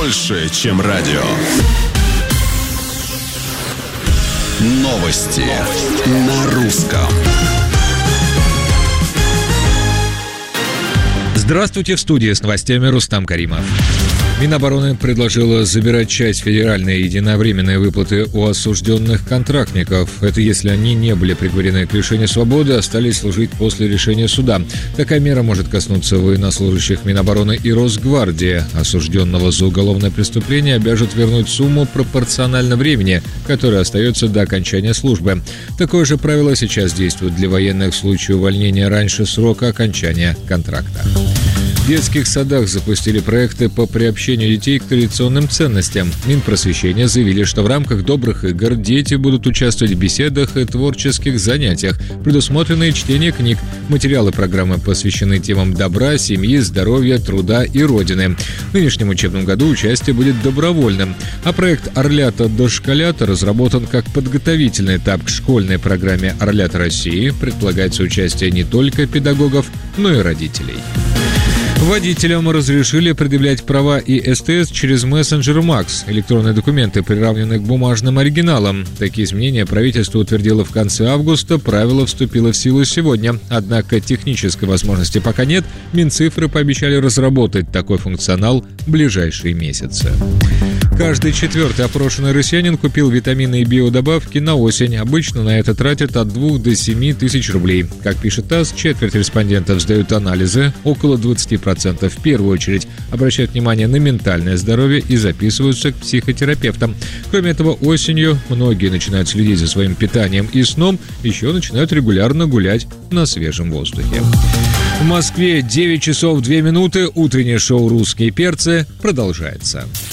больше, чем радио. Новости на русском. Здравствуйте, в студии с новостями Рустам Каримов. Минобороны предложила забирать часть федеральной единовременной выплаты у осужденных контрактников. Это если они не были приговорены к лишению свободы, остались служить после решения суда. Такая мера может коснуться военнослужащих Минобороны и Росгвардии. Осужденного за уголовное преступление обяжут вернуть сумму пропорционально времени, которое остается до окончания службы. Такое же правило сейчас действует для военных в случае увольнения раньше срока окончания контракта. В детских садах запустили проекты по приобщению детей к традиционным ценностям. Минпросвещения заявили, что в рамках добрых игр дети будут участвовать в беседах и творческих занятиях. Предусмотрено чтение книг. Материалы программы посвящены темам добра, семьи, здоровья, труда и Родины. В нынешнем учебном году участие будет добровольным. А проект «Орлята дошколята» разработан как подготовительный этап к школьной программе «Орлята России». Предполагается участие не только педагогов, но и родителей. Водителям разрешили предъявлять права и СТС через мессенджер МАКС. Электронные документы приравнены к бумажным оригиналам. Такие изменения правительство утвердило в конце августа, правило вступило в силу сегодня. Однако технической возможности пока нет. Минцифры пообещали разработать такой функционал в ближайшие месяцы. Каждый четвертый опрошенный россиянин купил витамины и биодобавки на осень. Обычно на это тратят от 2 до 7 тысяч рублей. Как пишет ТАСС, четверть респондентов сдают анализы, около 20% в первую очередь обращают внимание на ментальное здоровье и записываются к психотерапевтам. Кроме этого, осенью многие начинают следить за своим питанием и сном, еще начинают регулярно гулять на свежем воздухе. В Москве 9 часов 2 минуты. Утреннее шоу «Русские перцы» продолжается.